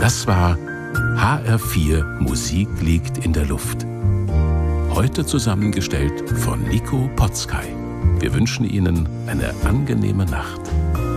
Das war HR4 Musik liegt in der Luft. Heute zusammengestellt von Nico Potzkay. Wir wünschen Ihnen eine angenehme Nacht.